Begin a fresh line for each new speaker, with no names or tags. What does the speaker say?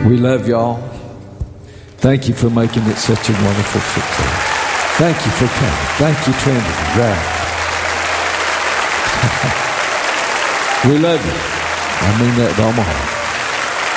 We love y'all. Thank you for making it such a wonderful success. Thank you for coming. Thank you, Trinity. Right. We love you. I mean that with all my heart.